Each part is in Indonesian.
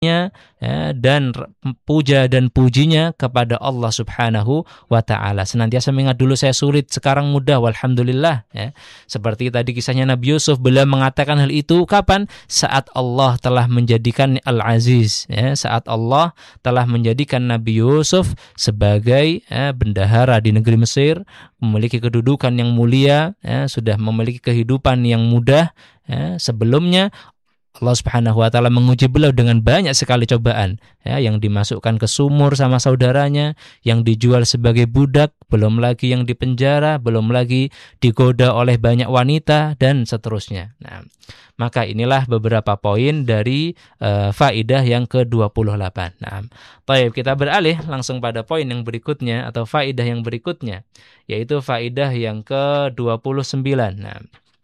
ya, dan puja dan pujinya kepada Allah Subhanahu wa Ta'ala. Senantiasa mengingat dulu saya sulit, sekarang mudah, walhamdulillah. Ya. Seperti tadi kisahnya Nabi Yusuf, beliau mengatakan hal itu kapan? Saat Allah telah menjadikan Al-Aziz, ya, saat Allah telah menjadikan Nabi Yusuf sebagai bendahara di negeri Mesir, memiliki kedudukan yang mulia, ya, sudah memiliki kehidupan yang mudah. Ya. Sebelumnya Allah Subhanahu wa Ta'ala menguji beliau dengan banyak sekali cobaan, ya, yang dimasukkan ke sumur sama saudaranya, yang dijual sebagai budak, belum lagi yang dipenjara, belum lagi digoda oleh banyak wanita, dan seterusnya. Nah, maka inilah beberapa poin dari faidah yang ke-28. Nah, baik, kita beralih langsung pada poin yang berikutnya atau faidah yang berikutnya, yaitu faidah yang ke-29. Nah,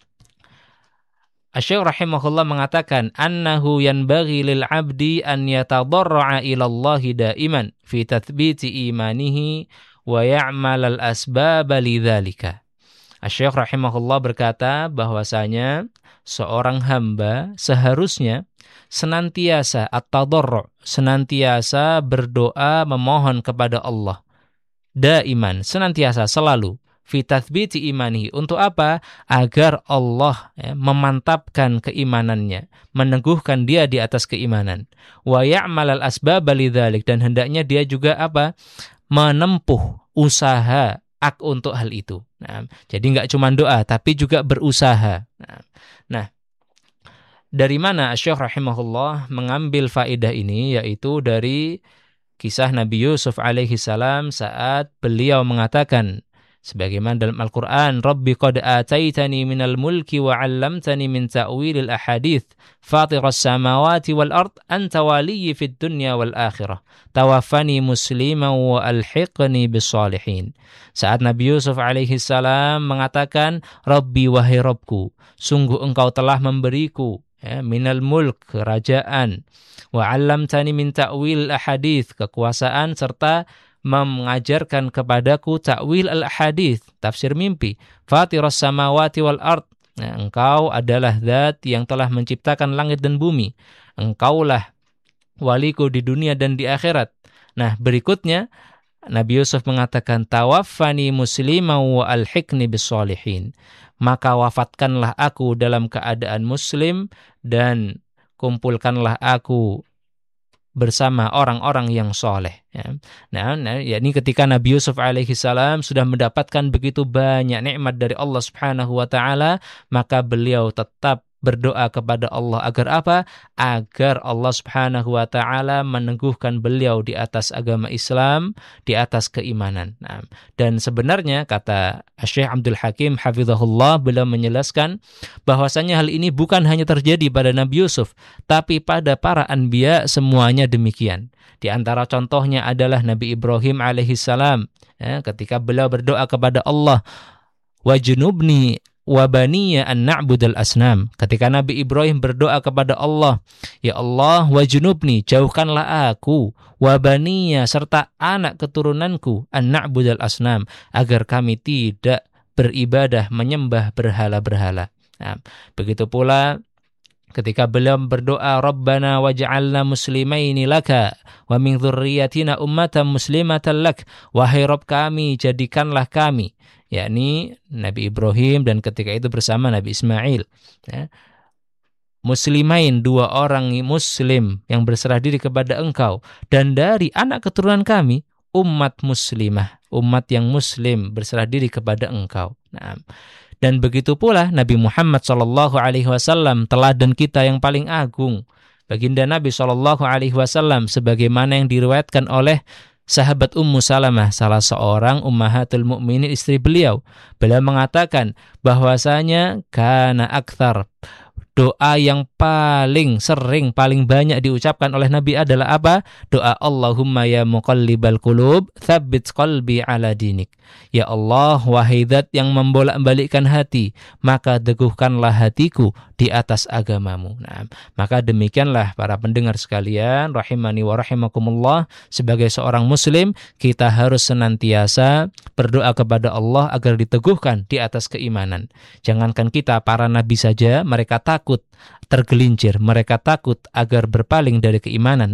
Asy-Syaikh rahimahullah mengatakan annahu yanbaghi lil 'abdi an yatadarra'a ila Allah daiman fi tathbiti imanihi wa ya'mal al asbab lidzalika. Asy-Syaikh rahimahullah berkata bahwasanya seorang hamba seharusnya senantiasa at-tadarru', senantiasa berdoa memohon kepada Allah. Daiman, senantiasa, selalu. Fi tathbiti imanihi, untuk apa? Agar Allah, ya, memantapkan keimanannya, meneguhkan dia di atas keimanan. Wa ya'mal al asbab lidzalik, dan hendaknya dia juga apa? Menempuh usaha untuk hal itu. Nah, jadi enggak cuma doa tapi juga berusaha. Nah, dari mana Asy-Syaikh rahimahullah mengambil faedah ini, yaitu dari kisah Nabi Yusuf alaihi salam saat beliau mengatakan sebagaimana dalam Al-Qur'an, Rabbi qad ataitani minal mulki wa 'allamtani min ta'wilil ahadits fatiras samawati wal ard anta waliyyi fid dunya wal akhirah tawaffani musliman wa alhiqni bis salihin. Saat Nabi Yusuf alaihi salam mengatakan, Rabbi, wahai Rabbku, sungguh engkau telah memberiku, ya, minal mulk, kerajaan, wa 'allamtani min ta'wil ahadits, kekuasaan, serta mengajarkan kepadaku ta'wil al-hadits, tafsir mimpi. Fatiras samawati wal ard, nah, engkau adalah zat yang telah menciptakan langit dan bumi. Engkaulah waliku di dunia dan di akhirat. Nah, berikutnya Nabi Yusuf mengatakan, tawaffani musliman wa alhiqni bis sholihin. Maka wafatkanlah aku dalam keadaan muslim dan kumpulkanlah aku bersama orang-orang yang soleh. Ya. Nah, yakni ketika Nabi Yusuf alaihi salam sudah mendapatkan begitu banyak nikmat dari Allah Subhanahu wa Ta'ala, maka beliau tetap berdoa kepada Allah agar apa? Agar Allah Subhanahu wa Ta'ala meneguhkan beliau di atas agama Islam, di atas keimanan. Nah, dan sebenarnya kata Syekh Abdul Hakim hafizahullah, beliau menjelaskan bahwasanya hal ini bukan hanya terjadi pada Nabi Yusuf, tapi pada para anbiya semuanya demikian. Di antara contohnya adalah Nabi Ibrahim alaihi salam, ya, ketika beliau berdoa kepada Allah, wajnubni wa baniya an na'budal asnam. Ketika Nabi Ibrahim berdoa kepada Allah, ya Allah, wajnubni, jauhkanlah aku, wa baniya, serta anak keturunanku, an na'budal asnam, agar kami tidak beribadah menyembah berhala-berhala. Nah, begitu pula ketika beliau berdoa, Rabbana waj'alna muslimaini laka wa min dzurriyyatina ummatan muslimatan lak. Wahai Rabb kami, jadikanlah kami, yakni Nabi Ibrahim dan ketika itu bersama Nabi Ismail, ya, muslimain, dua orang muslim yang berserah diri kepada engkau, dan dari anak keturunan kami umat muslimah, umat yang muslim berserah diri kepada engkau. Nah, dan begitu pula Nabi Muhammad SAW, teladan kita yang paling agung, baginda Nabi SAW, sebagaimana yang diriwayatkan oleh sahabat Ummu Salamah, salah seorang ummahatul mukminin, istri beliau. Beliau mengatakan bahwasanya kana aktsar, doa yang paling sering, paling banyak diucapkan oleh Nabi adalah apa? Doa Allahumma ya muqallibal qulub, tsabbit qalbi ala dinik. Ya Allah, wahai zat yang membolak-balikkan hati, maka teguhkanlah hatiku di atas agamamu. Nah, maka demikianlah para pendengar sekalian, rahimani wa rahimakumullah, sebagai seorang muslim, kita harus senantiasa berdoa kepada Allah agar diteguhkan di atas keimanan. Jangankan kita, para nabi saja, mereka takut tergelincir, mereka takut agar berpaling dari keimanan.